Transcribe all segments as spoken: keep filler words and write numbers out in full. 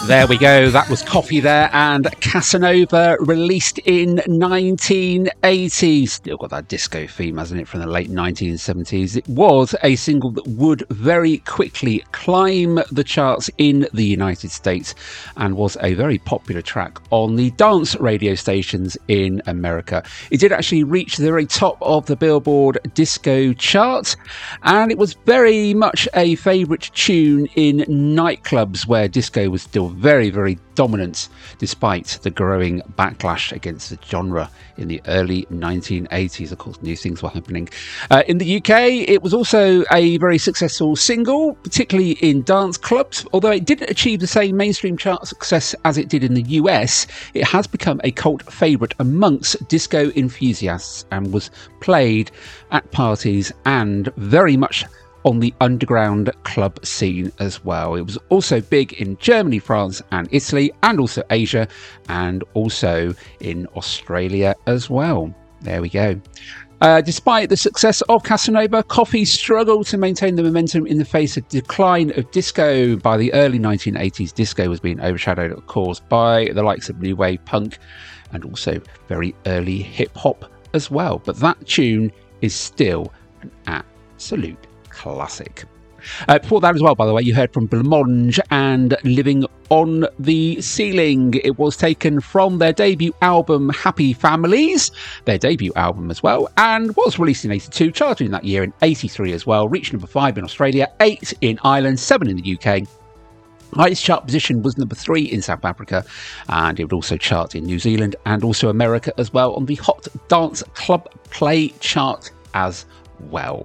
There we go. That was Coffee there, and Casanova, released in nineteen eighty. Still got that disco theme, hasn't it, from the late nineteen seventies. It was a single that would very quickly climb the charts in the United States and was a very popular track on the dance radio stations in America. It did actually reach the very top of the Billboard disco chart, and it was very much a favourite tune in nightclubs where disco was still very, very dominant despite the growing backlash against the genre in the early nineteen eighties. Of course, new things were happening. Uh, in the U K, it was also a very successful single, particularly in dance clubs. Although it didn't achieve the same mainstream chart success as it did in the U S, it has become a cult favourite amongst disco enthusiasts and was played at parties and very much on the underground club scene as well. It was also big in Germany, France and Italy, and also Asia, and also in Australia as well. There we go. Uh, despite the success of Casanova, Coffee struggled to maintain the momentum in the face of decline of disco. By the early nineteen eighties, disco was being overshadowed, of course, by the likes of new wave punk and also very early hip hop as well. But that tune is still an absolute classic. Uh, before that as well, by the way, you heard from Blancmange and Living on the Ceiling. It was taken from their debut album Happy Families, their debut album as well, and was released in eighty-two, charting that year in eighty-three as well, reached number five in Australia, eight in Ireland, seven in the U K. Highest chart position was number three in South Africa, and it would also chart in New Zealand and also America as well on the Hot Dance Club Play chart as well.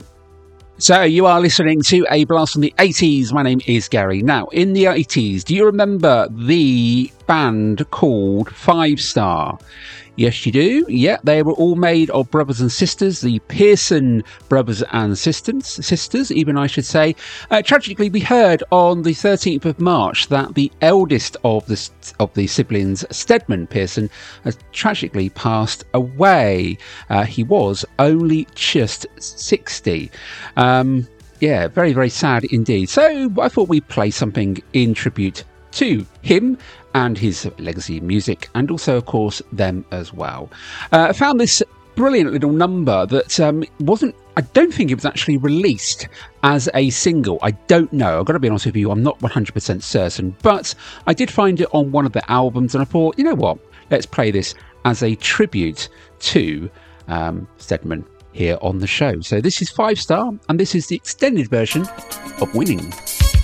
So you are listening to A Blast from the eighties. My name is Gary. Now, in the eighties, do you remember the band called Five Star? Yes, you do. Yeah, they were all made of brothers and sisters, the Pearson brothers and sisters, sisters, even I should say. Uh, tragically, we heard on the thirteenth of March that the eldest of the of the siblings, Stedman Pearson, has tragically passed away. Uh, he was only just sixty. Um, yeah, very, very sad indeed. So I thought we'd play something in tribute to him and his legacy music, and also, of course, them as well. Uh, I found this brilliant little number that um, wasn't, I don't think it was actually released as a single. I don't know. I've got to be honest with you, I'm not one hundred percent certain, but I did find it on one of the albums, and I thought, you know what, let's play this as a tribute to um, Stedman here on the show. So this is Five Star, and this is the extended version of Winning.